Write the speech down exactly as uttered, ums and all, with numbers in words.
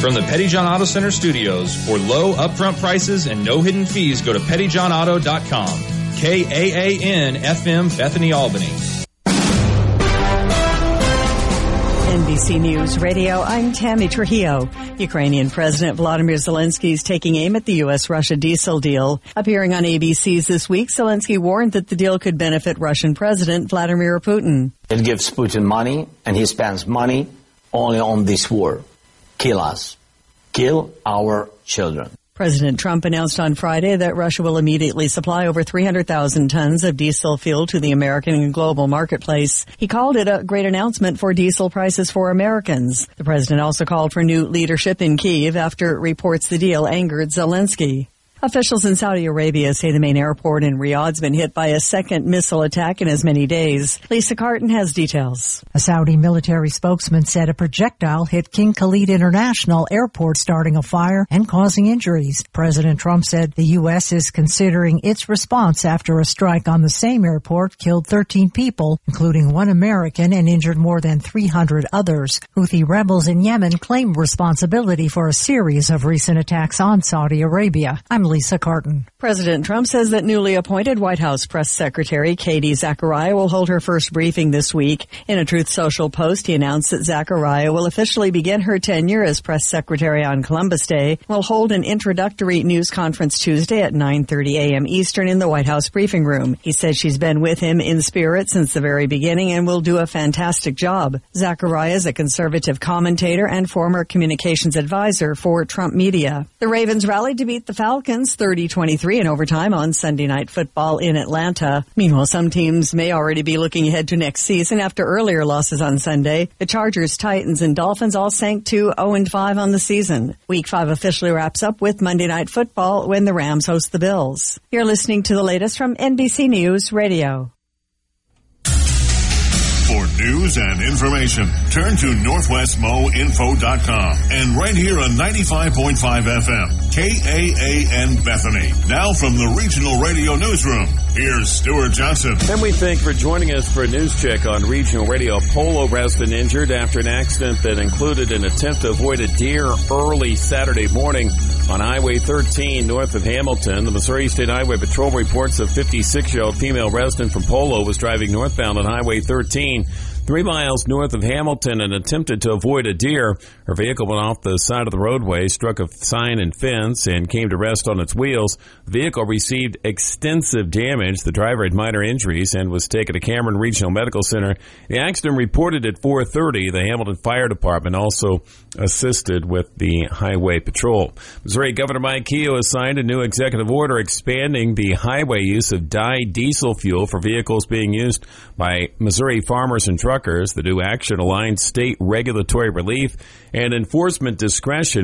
From the Petty John Auto Center studios, for low upfront prices and no hidden fees, go to petty john auto dot com. K A A N F M, Bethany, Albany. N B C News Radio, I'm Tammy Trujillo. Ukrainian President Volodymyr Zelensky is taking aim at the U S Russia diesel deal. Appearing on A B C's This Week, Zelensky warned that the deal could benefit Russian President Vladimir Putin. It gives Putin money, and he spends money only on this war. Kill us. Kill our children. President Trump announced on Friday that Russia will immediately supply over three hundred thousand tons of diesel fuel to the American and global marketplace. He called it a great announcement for diesel prices for Americans. The president also called for new leadership in Kyiv after reports the deal angered Zelensky. Officials in Saudi Arabia say the main airport in Riyadh's been hit by a second missile attack in as many days. Lisa Carton has details. A Saudi military spokesman said a projectile hit King Khalid International Airport, starting a fire and causing injuries. President Trump said the U S is considering its response after a strike on the same airport killed thirteen people, including one American, and injured more than three hundred others. Houthi rebels in Yemen claim responsibility for a series of recent attacks on Saudi Arabia. I'm Lisa Carton. President Trump says that newly appointed White House Press Secretary Katie Zachariah will hold her first briefing this week. In a Truth Social post, he announced that Zachariah will officially begin her tenure as Press Secretary on Columbus Day. Will hold an introductory news conference Tuesday at nine thirty a.m. Eastern in the White House briefing room. He said she's been with him in spirit since the very beginning and will do a fantastic job. Zachariah is a conservative commentator and former communications advisor for Trump Media. The Ravens rallied to beat the Falcons thirty twenty-three in overtime on Sunday Night Football in Atlanta. Meanwhile, some teams may already be looking ahead to next season after earlier losses on Sunday. The Chargers, Titans, and Dolphins all sank to oh and five on the season. Week five officially wraps up with Monday Night Football when the Rams host the Bills. You're listening to the latest from N B C News Radio. For news and information, turn to northwest mo info dot com and right here on ninety-five point five F M, K A A N Bethany. Now from the Regional Radio Newsroom, here's Stuart Johnson. And we thank you for joining us for a news check on Regional Radio. A polo resident injured after an accident that included an attempt to avoid a deer early Saturday morning on Highway thirteen north of Hamilton. The Missouri State Highway Patrol reports a fifty-six-year-old female resident from Polo was driving northbound on Highway thirteen. Three miles north of Hamilton and attempted to avoid a deer. Her vehicle went off the side of the roadway, struck a sign and fence, and came to rest on its wheels. The vehicle received extensive damage. The driver had minor injuries and was taken to Cameron Regional Medical Center. The accident reported at four thirty. The Hamilton Fire Department also assisted with the Highway Patrol. Missouri Governor Mike Keogh has signed a new executive order expanding the highway use of dyed diesel fuel for vehicles being used by Missouri farmers and truckers. The new action aligns state regulatory relief and enforcement discretion